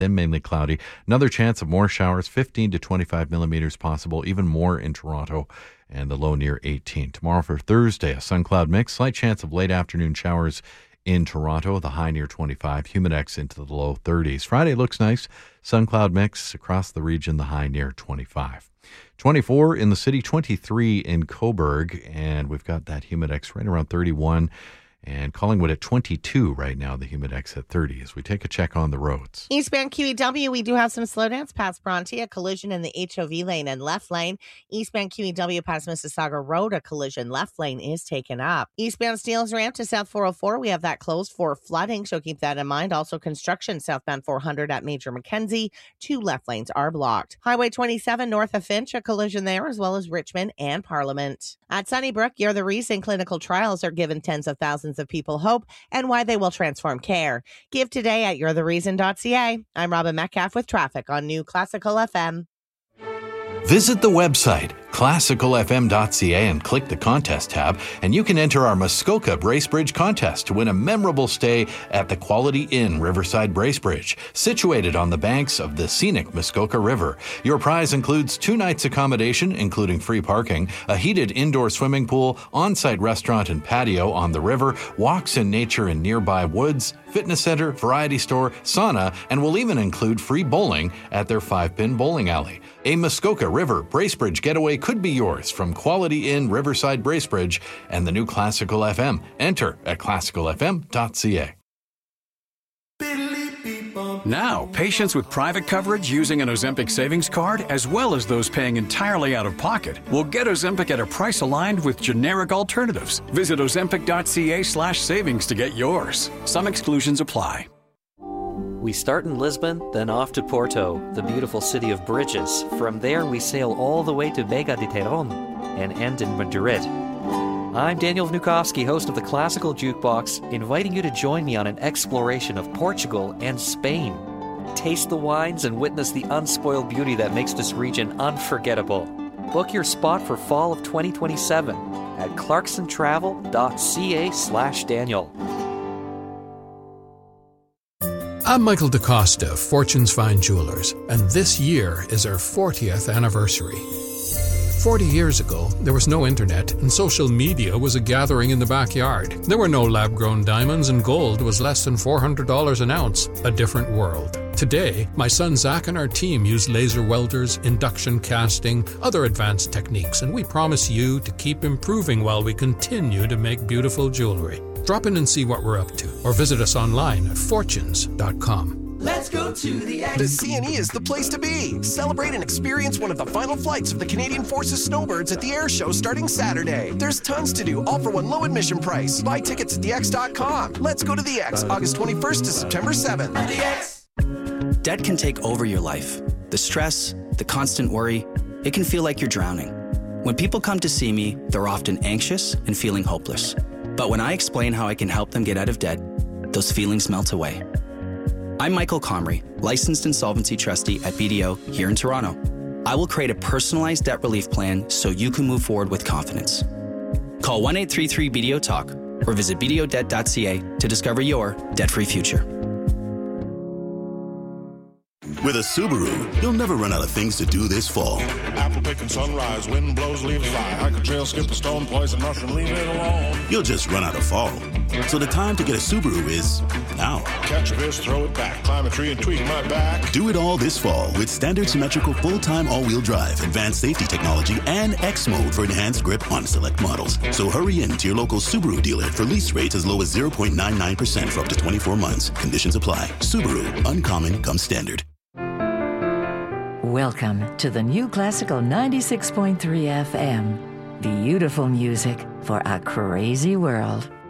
then mainly cloudy. Another chance of more showers, 15 to 25 millimeters possible, even more in Toronto, and the low near 18. Tomorrow for Thursday, a sun-cloud mix, slight chance of late afternoon showers in Toronto, the high near 25, humidex into the low 30s. Friday looks nice, sun-cloud mix across the region, the high near 25. 24 in the city, 23 in Cobourg, and we've got that humidex right around 31. And Collingwood at 22 right now, the humidex at 30 as we take a check on the roads. Eastbound QEW, we do have some slowdowns past Bronte, a collision in the HOV lane and left lane. Eastbound QEW past Mississauga Road, a collision left lane is taken up. Eastbound Steeles Ramp to South 404, we have that closed for flooding, so keep that in mind. Also construction southbound 400 at Major Mackenzie, 2 left lanes are blocked. Highway 27 north of Finch, a collision there, as well as Richmond and Parliament. At Sunnybrook, You're the Reason clinical trials are giving tens of thousands of people hope and why they will transform care. Give today at you'rethereason.ca. I'm Robin Metcalf with traffic on New Classical FM. Visit the website, classicalfm.ca, and click the contest tab, and you can enter our Muskoka Bracebridge contest to win a memorable stay at the Quality Inn Riverside Bracebridge, situated on the banks of the scenic Muskoka River. Your prize includes 2 nights accommodation, including free parking, a heated indoor swimming pool, on-site restaurant and patio on the river, walks in nature in nearby woods, fitness center, variety store, sauna, and will even include free bowling at their 5-pin bowling alley. A Muskoka River Bracebridge getaway could be yours from Quality Inn Riverside Bracebridge and the New Classical FM. Enter at classicalfm.ca. Now, patients with private coverage using an Ozempic savings card, as well as those paying entirely out of pocket, will get Ozempic at a price aligned with generic alternatives. Visit ozempic.ca/savings to get yours. Some exclusions apply. We start in Lisbon, then off to Porto, the beautiful city of bridges. From there, we sail all the way to Vega de Terón and end in Madrid. I'm Daniel Vnukovsky, host of the Classical Jukebox, inviting you to join me on an exploration of Portugal and Spain. Taste the wines and witness the unspoiled beauty that makes this region unforgettable. Book your spot for fall of 2027 at clarksontravel.ca/Daniel. I'm Michael DaCosta of Fortune's Fine Jewelers, and this year is our 40th anniversary. 40 years ago, there was no internet, and social media was a gathering in the backyard. There were no lab-grown diamonds, and gold was less than $400 an ounce. A different world. Today, my son Zach and our team use laser welders, induction casting, other advanced techniques, and we promise you to keep improving while we continue to make beautiful jewelry. Drop in and see what we're up to, or visit us online at fortunes.com. Let's go to the X. The CNE is the place to be. Celebrate and experience one of the final flights of the Canadian Forces Snowbirds at the air show starting Saturday. There's tons to do, all for one low admission price. Buy tickets at thex.com. Let's go to the X, August 21st to September 7th. The X. Debt can take over your life. The stress, the constant worry, it can feel like you're drowning. When people come to see me, they're often anxious and feeling hopeless. But when I explain how I can help them get out of debt, those feelings melt away. I'm Michael Comrie, licensed insolvency trustee at BDO here in Toronto. I will create a personalized debt relief plan so you can move forward with confidence. Call 1-833-BDO-TALK or visit bdodebt.ca to discover your debt-free future. With a Subaru, you'll never run out of things to do this fall. Apple picking sunrise, wind blows, leaves fly. I could trail, skip a stone, poison mushroom, leave it alone. You'll just run out of fall. So the time to get a Subaru is now. Catch a fish, throw it back, climb a tree and tweak my back. Do it all this fall with standard symmetrical full-time all-wheel drive, advanced safety technology, and X mode for enhanced grip on select models. So hurry in to your local Subaru dealer for lease rates as low as 0.99% for up to 24 months. Conditions apply. Subaru, uncommon comes standard. Welcome to the New Classical 96.3 FM. Beautiful music for a crazy world.